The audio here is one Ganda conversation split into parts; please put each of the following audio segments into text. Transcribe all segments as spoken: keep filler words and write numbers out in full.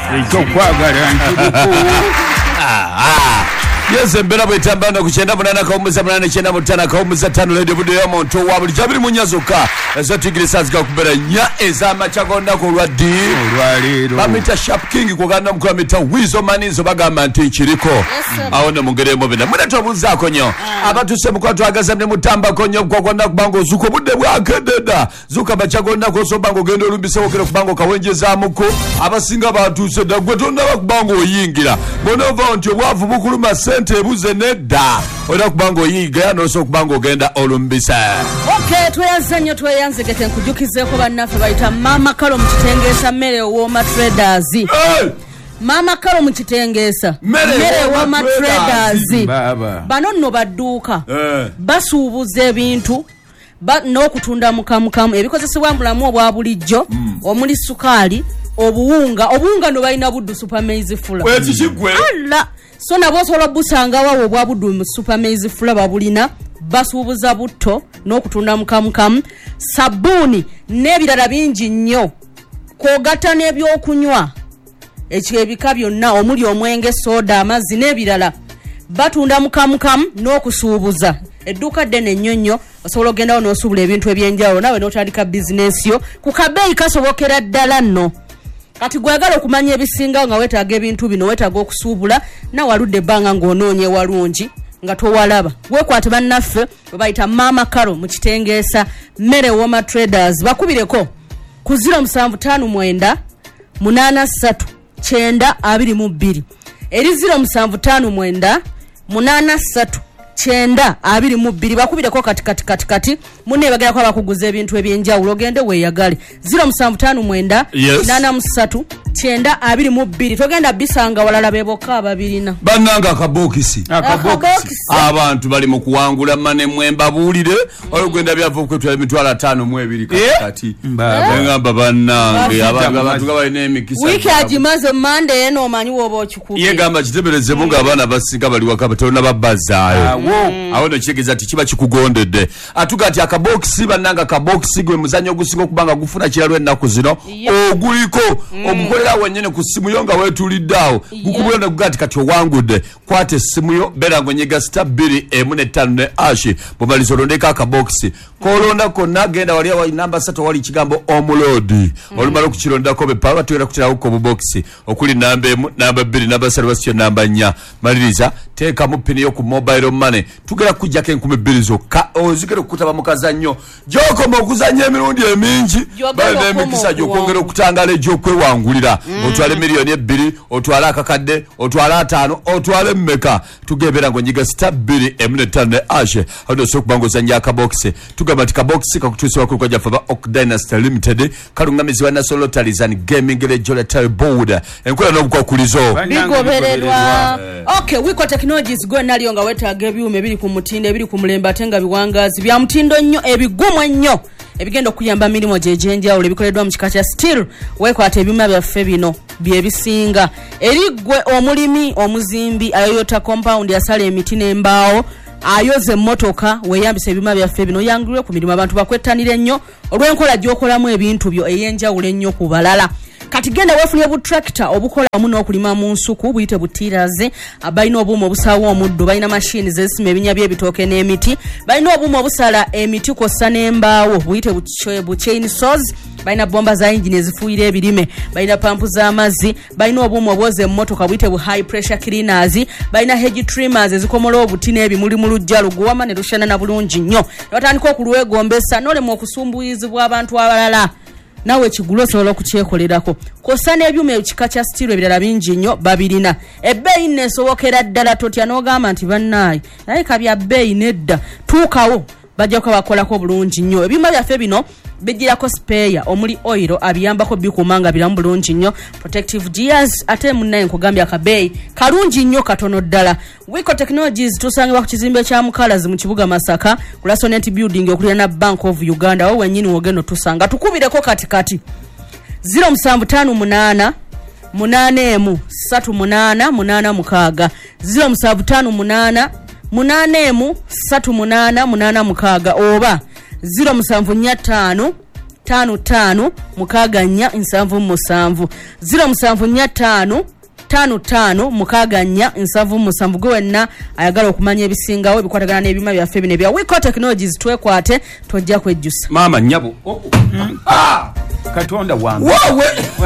Echokwagala ntuliko. Yes, mbera bwetambana kuchenda munana kaumuza munana chenda mutana kaumuza tano radio budo ya monto wabuli jabiri munyazoka ezotigire sazika kubera nya ezama chagonda ko lwadi olwalero bamita sharp king kuganda mukwa mita wizo manizo bagamba nti kiriko awone mungere mobena muna tobuza konyo abatuse mukwa twagaza ne mutamba konyo kwa konda kubango zuko budde bwakededa zuka bachagonda ko so bango gendo lumbise okere kubango kawenjeza muko abasinga batuse dagwe tonda bakubango oyingira bonova nti obwavu bukuluma ebuze nedda oda kubango yiga no so kubango genda olumbisa. Okay, tweyanze nnyo tweyanze gete nkujukizeko bannaffe bayita Mama Kalo mu Kitengesa Mere Woma Traders. Hey! Mama Kalo mu Kitengesa Mere Woma Traders. Baba. Bano nno badduuka. Hey. Basuubuza ebintu ba n'okutunda mukamukamu ebikozesebwa mulamu obwa bulijjo mm. omuli sukaali obuwunga obuwunga no balina buddu super maize fula. Weti kigwe. Allah. So nabo sola busanga wawo bwa buddu mu super maize fula babulina basuubuza butto n'okutunda mukamukamu sabuni n'ebirala bingi nnyo kwogata n'ebyokunywa ekyebika byonna omuli omwenge soda amazzi n'ebirala batunda mukamukamu n'okusuubuza edduuka ddene nnyonnyo osobola ogendawo n'osuubula ebintu ebyenjawulo nawe n'otandika bizinesi yo ku kabeeyi kasobokera ddala nno. Kati gwagala okumanya ebisinga nga wetaaga ebintu bino wetaaga okusuubula na waludde ebbanga ng'onoonye walungi nga towalaba wekwate bannaffe bayita Mama Kalo mu Kitengesa Mere Woma Traders bakubireko ku zero seven five nine munana three nine two two eri zero seven five nine munana three nine two two bakubireko kati kati kati kati munne bagera kwa bakuguza ebintu ebyenjawulo ogende weeyagale zero seven five nine munana three nine two two togenda bisanga walala beboka ababirina bannanga akabokisi akabokisi abantu bali mu kuwangula mane mwemba bulire olugenda byava kwetwa emitwala tano mu ebiri kati ngamba bannange abanga abantu gabalina emikisa wiki ajimaze Monday eno omanyi woba okikubi ye gamba kitebereze munga abana basinga bali wakabatono babazaayo awone kigeza ati kiba kikugondedde atugati akabokisi bannanga akabokisi gwe muzanyo gusinga kubanga gufuna kiralwe ennaku zino oguliko ogukolera wenyene ku simu yo nga wetuliddawo gukubulana gugati kati owangudde kwate simu yo bera ngonyega star two emu ne ttaano ne ashi bobalizo londeka akabokisi kolonda konna genda wali wa namba three wali kigambo omulodi olumala okukirondako be pala tuera kutirawo ko bokisi okuli namba emu namba two namba three wasyo namba four maliriza teka mu pini yo ku mobile money tugera kujja ke nkumi two zokka ozikere okutaba mukazannyo joko mokuzanya emirundi emingi bale emikisa gyokongera okutangala egyokwewangulira otwale milioni two otwala akakadde otwala atano otwale mmeka tugebera ngonyiga star two emu ne ttaano ne ashe ado sokubango zanya akabokisi tugamba tika boxi kakutusiwa ku kwaja faba Ok Dynasty Limited kalungamizi wa National Lotteries and Gaming Regulatory Board enkola n'obukokulizo bigobererwa. Okay, wiko technologies go naliyo nga wetaaga ebyuma ebiri ku mutindo ebiri ku mulembe atenga biwangazi bya mutindo nnyo ebigumu ennyo ebigenda okuyamba milimo jejenjawulo ebikoleddwa mu kika kya steel wekwate ebyuma byaffe bino byebisinga erigwe omulimi omuzimbi ayoyota compound yasala emiti n'embaawo ayoze motoka weyambisa ebyuma byaffe bino yangirwe ku mirimu abantu bakwettanire nnyo olw'enkola gy'okolamu ebintu byo ey'enjawulo ennyo ku balala. Kati genda wefunye bu tractor obukola wamu n'okulima mu nsuku buyite butiraze abalina obuuma obusaawa omuddo balina machines ezisima ebinya by'ebitooke n'emiti balina obuuma obusala emiti kw'ossa n'embaawo buyite bu chainsaws balina bomba za engine ezifuuyira ebirime balina pampu z'amazzi balina obuuma obwoza emmotoka buyite bu high pressure cleaners balina hedge trimmers ezikomola obuti n'ebimuli mu lujja luguwama ne lushanana bulungi nnyo ne batandika okulwegombesa n'olemu okusumbuyirizibwa abantu abalala nawe kigulo osobola okukyekolerako kosa n'ebyuma ekika kya steel ebirala bingi nnyo babirina ebbeeyi nesobokera ddala totya n'ogamba nti bannaayi naye kabya bbeeyi nedda tuukawo bajja kuba bakolako bulungi nnyo ebyuma byaffe bino bijirako spare omuli oil abiyambako bikuuma nga biramu bulungi nnyo protective gears ate munnaye nkugambya akabeeyi kalungi nnyo katono ddala. Wiko Technologies tusangibwa ku kizimbe kya Mukalazi mu kibuga Masaka ku Lasonet Building okulira na Bank of Uganda wo wennyini wogeno tusanga tukubireko kati kati zero seven five nine munane emu three munana munana mukaaga zero seven five nine munane emu three munana munana mukaaga oba zero seven four five tano tano mukaga nnya nsanvu musanvu zero musanvu nnya tano tano tano mukaga nnya nsanvu musanvu gwenna ayagala okumanya ebisingawo bikwatagana n'ebima byaffe bino bya Wiko Technologies twekwate tojja kwejjusa mama nyabo ah katonda wangu wowe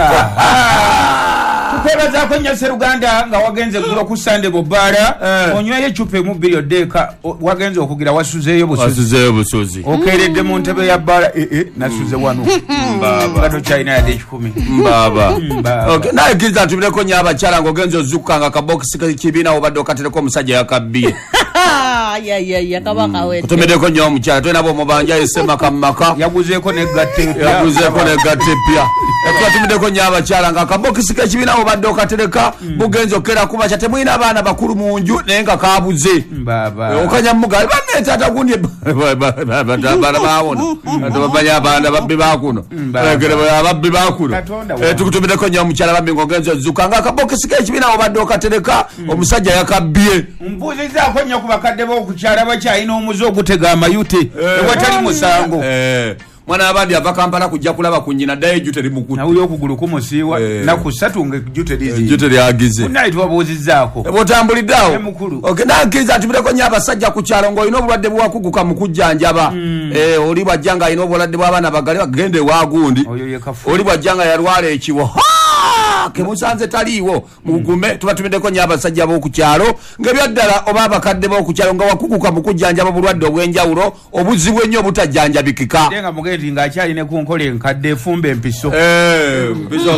tukweba ko nya Seruganda nga wagenze gulo ku Sunday bobara onywaye chupe mu biodeka wagenze okugira wasuzeyo busuzi wasuzeyo busuzi okeredde mu ntebe ya bara eh eh nasuze wano baba gato China ya de kumi baba okay naye kiza tubire ko nyaba chala ngo genzo zukanga ka box kibina obadde okatereko omusajja yakabbiye ya ya ya kabaka wetu kutomede ko nyo mchala twena bo mubanja esema kamaka yaguzeko ne gatte yaguzeko ne gatte pia tumide ko nyaba chala nga ka box kibina obadde okatereka bugenzo kera kuba chate mwina abana bakuru munju nenga kabuze baba okanya mugali bane tata gundi baba baba baona ndobanya abana babbi bakuno egere babbi bakuno tukutumide ko nyo mchala babbi ngo genzo zukanga ka box kibina obadde okatereka omusajja yakabbiye mbuzi za ko nya kubakadde bo kukyala bakyayina omuzo ogutega amayute ewatali musango eh mwana abandi ava Kampala kujja kulaba kunyina daye jute limukutu na uyo okugulu kumusiiwa na kusatu nge jute lizi jute lyagize unayi tubabuuzizaako ebotambuliddawo okay nankiza tubireko nya abasajja ku kyalo ngo ino obulwadde bwakuguka mu kujjanjaba eh oli bwajjanga ino obulwadde bw'abaana bagali bagende waagundi oli bwajjanga yalwala ekiwo kemusanze taliwo mugume tubatumideko nya abasajja bo ku kyalo ngebyaddala oba abakadde bo ku kyalo nga wakuguka mu kujjanjaba obulwadde obwenjawulo obuzibu ennyo obutajjanjabikika denga mugeti nga akyali ne ku nkole enkadde efumba empiso eh mpiso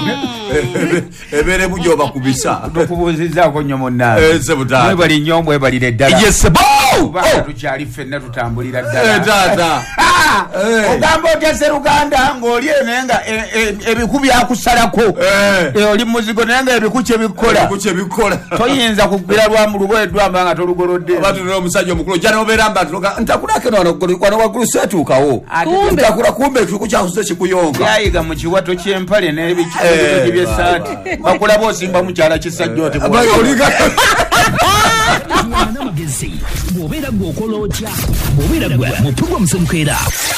ebere bujo bakubisa tukubuuzizaako nnyo munnaabwe eh sebutata mwebali nnyo mwebaliire ddala yes bo kubanga tukyali ffenna tutambulira ddala eh tata ogamba otya Seruganda ng'oli enenga ebiku byakusalako oli muzigo naye nga ebiku kye bikola toyinza kugwira lwamu luboleddwamba nga tolugolodde batulira omusajja omukulu jana obeera mba ntakulake wano waggulu seetuukawo ntakula kumbe ekiku kyakuze kikuyonka yayiga mu kiwato ky'empale n'ebikibyo by'essaati bakulaba osimba mukyala kisajjoote n'amagezi bw'obeera gwe okola otya bw'obeera gwe mutugwa musemukera